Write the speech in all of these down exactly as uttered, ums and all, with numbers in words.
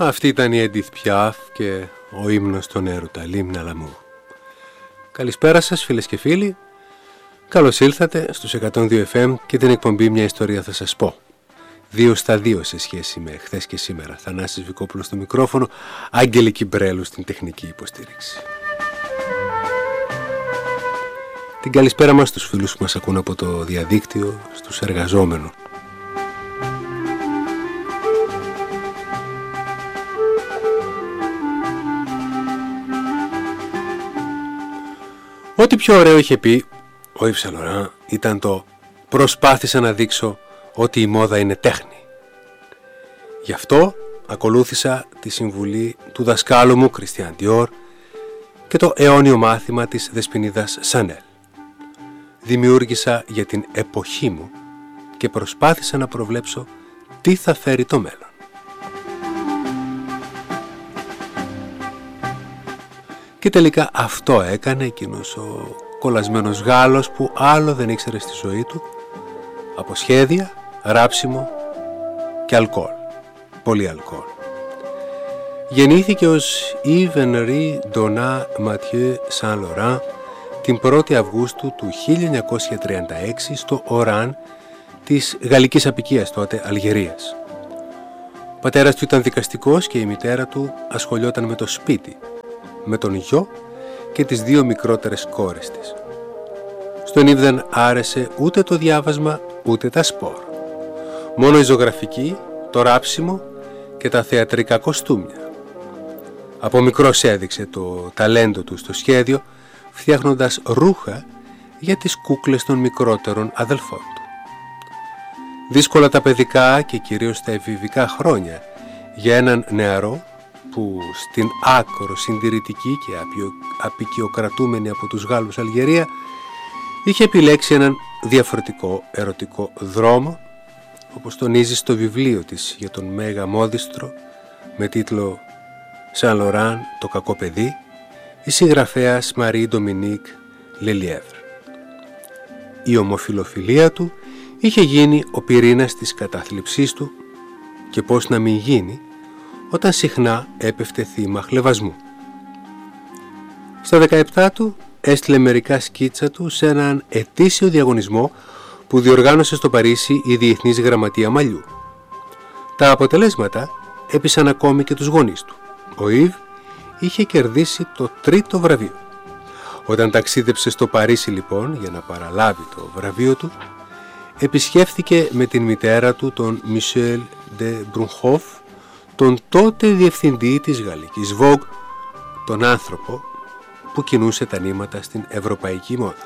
Αυτή ήταν η Edith Piaf και ο ύμνος των έρωτα, l'hymne à l'amour. Καλησπέρα σας φίλες και φίλοι. Καλώς ήλθατε στους εκατόν δύο εφ εμ και την εκπομπή «Μια ιστορία θα σας πω». Δύο στα δύο σε σχέση με χθες και σήμερα. Θανάσης Βικόπουλος στο μικρόφωνο, Άγγελη Κιμπρέλου στην τεχνική υποστήριξη. Την καλησπέρα μας στους φίλους που μας ακούν από το διαδίκτυο, στους εργαζόμενους. Ό,τι πιο ωραίο είχε πει ο Ιβ Σεν Λοράν ήταν το «προσπάθησα να δείξω ότι η μόδα είναι τέχνη». Γι' αυτό ακολούθησα τη συμβουλή του δασκάλου μου Κριστιάν Διόρ και το αιώνιο μάθημα της Δεσποινίδας Σανέλ. Δημιούργησα για την εποχή μου και προσπάθησα να προβλέψω τι θα φέρει το μέλλον. Και τελικά αυτό έκανε εκείνος ο κολλασμένος Γάλλος που άλλο δεν ήξερε στη ζωή του από σχέδια, ράψιμο και αλκοόλ. Πολύ αλκοόλ. Γεννήθηκε ως Yves Henri Donat Mathieu Saint Laurent την πρώτη Αυγούστου του χίλια εννιακόσια τριάντα έξι στο Οράν της γαλλικής αποικίας τότε Αλγερίας. Ο πατέρας του ήταν δικαστικός και η μητέρα του ασχολιόταν με το σπίτι, με τον γιο και τις δύο μικρότερες κόρες της. Στον Ιβ δεν άρεσε ούτε το διάβασμα ούτε τα σπορ. Μόνο η ζωγραφική, το ράψιμο και τα θεατρικά κοστούμια. Από μικρός έδειξε το ταλέντο του στο σχέδιο, φτιάχνοντας ρούχα για τις κούκλες των μικρότερων αδελφών του. Δύσκολα τα παιδικά και κυρίως τα εφηβικά χρόνια για έναν νεαρό που στην άκρο συντηρητική και απικιοκρατούμενη από τους Γάλλους Αλγερία είχε επιλέξει έναν διαφορετικό ερωτικό δρόμο, όπως τονίζει στο βιβλίο της για τον Μέγα Μόδιστρο με τίτλο «Saint Laurent, το κακό παιδί», η συγγραφέας Marie Dominique Lelièvre. Η ομοφιλοφιλία του είχε γίνει ο πυρήνας της κατάθλιψής του και πώς να μην γίνει όταν συχνά έπεφτε θύμα χλευασμού. Στα δεκαεπτά του έστειλε μερικά σκίτσα του σε έναν ετήσιο διαγωνισμό που διοργάνωσε στο Παρίσι η Διεθνής Γραμματεία Μαλλιού. Τα αποτελέσματα έπεισαν ακόμη και τους γονείς του. Ο Ιβ είχε κερδίσει το τρίτο βραβείο. Όταν ταξίδεψε στο Παρίσι λοιπόν για να παραλάβει το βραβείο του, επισκέφθηκε με την μητέρα του τον Μισελ ντε Μπρουνχόφ, τον τότε διευθυντή της γαλλικής Vogue, τον άνθρωπο που κινούσε τα νήματα στην ευρωπαϊκή μόδα.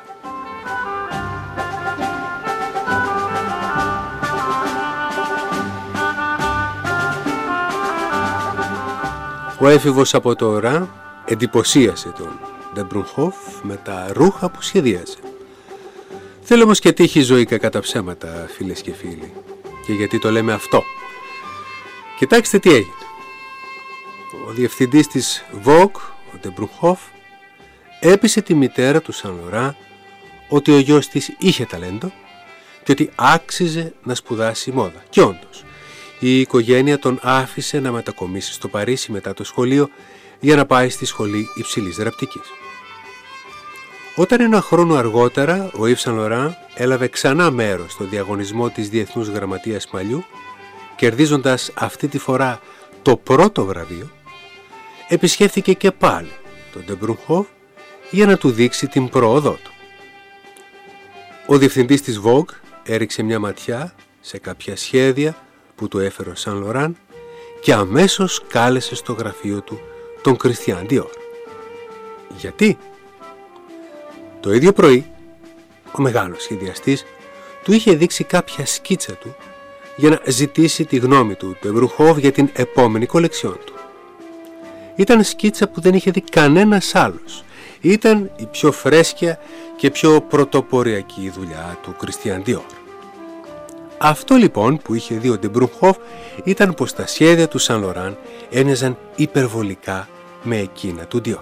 Ο έφηβος από το Οράν εντυπωσίασε τον ντε Μπρουνχόφ με τα ρούχα που σχεδίαζε. Θέλω όμως και τύχη ζωή κακά τα ψέματα, φίλες και φίλοι. Και γιατί το λέμε αυτό? Κοιτάξτε τι έγινε. Ο διευθυντής της Vogue, ο ντε Μπρουνχόφ, έπεισε τη μητέρα του Saint Laurent ότι ο γιος της είχε ταλέντο και ότι άξιζε να σπουδάσει μόδα. Και όντως, η οικογένεια τον άφησε να μετακομίσει στο Παρίσι μετά το σχολείο για να πάει στη σχολή υψηλής ραπτικής. Όταν ένα χρόνο αργότερα ο Ιβ Σεν Λοράν έλαβε ξανά μέρος στο διαγωνισμό της Διεθνούς Γραμματείας Μαλλιού, κερδίζοντας αυτή τη φορά το πρώτο βραβείο, επισκέφθηκε και πάλι τον ντε Μπρουνχόφ για να του δείξει την πρόοδό του. Ο διευθυντής της Vogue έριξε μια ματιά σε κάποια σχέδια που του έφερε ο Saint Laurent και αμέσως κάλεσε στο γραφείο του τον Κριστιάν Διόρ. Γιατί? Το ίδιο πρωί ο μεγάλος σχεδιαστής του είχε δείξει κάποια σκίτσα του για να ζητήσει τη γνώμη του ντε Μπρουνχόφ για την επόμενη κολεξιόν του. Ήταν σκίτσα που δεν είχε δει κανένας άλλος. Ήταν η πιο φρέσκια και πιο πρωτοποριακή δουλειά του Κριστιάν Διόρ. Αυτό λοιπόν που είχε δει ο ντε Μπρουνχόφ ήταν πως τα σχέδια του Saint Laurent έμοιαζαν υπερβολικά με εκείνα του Διόρ.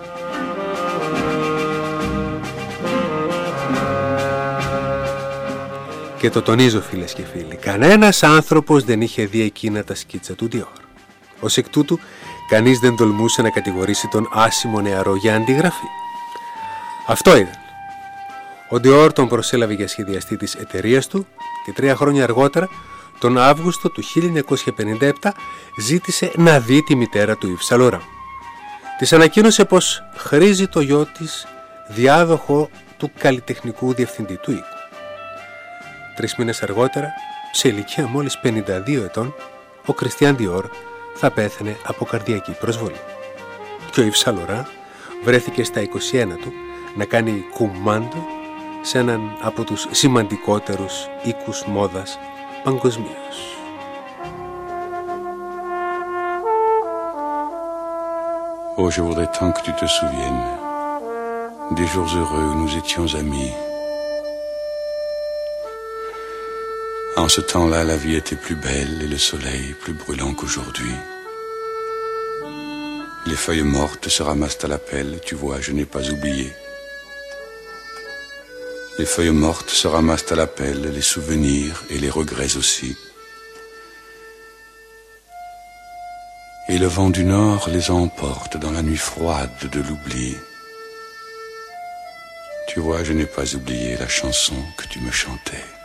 Και το τονίζω φίλες και φίλοι, κανένας άνθρωπος δεν είχε δει εκείνα τα σκίτσα του Διόρ. Ως εκ τούτου, κανείς δεν τολμούσε να κατηγορήσει τον άσημο νεαρό για αντιγραφή. Αυτό ήταν. Ο Dior τον προσέλαβε για σχεδιαστή της εταιρείας του και τρία χρόνια αργότερα, τον Αύγουστο του χίλια εννιακόσια πενήντα επτά, ζήτησε να δει τη μητέρα του Yves Saint Laurent. Της ανακοίνωσε πως χρήζει το γιο της διάδοχο του καλλιτεχνικού διευθυντή του οίκου. Τρεις μήνες αργότερα, σε ηλικία μόλις πενήντα δύο ετών, ο Κριστιάν Dior θα πέθανε από καρδιακή προσβολή. Και ο Yves Saint Laurent βρέθηκε στα είκοσι ένα του να κάνει κουμάντο σε έναν από τους σημαντικότερους οίκους μόδας παγκοσμίως. Oh, je voudrais tant que tu te souviennes des jours heureux où nous étions amis. En ce temps-là, la vie était plus belle et le soleil plus brûlant qu'aujourd'hui. Les feuilles mortes se ramassent à la pelle, tu vois, je n'ai pas oublié. Les feuilles mortes se ramassent à la pelle, les souvenirs et les regrets aussi. Et le vent du nord les emporte dans la nuit froide de l'oubli. Tu vois, je n'ai pas oublié la chanson que tu me chantais.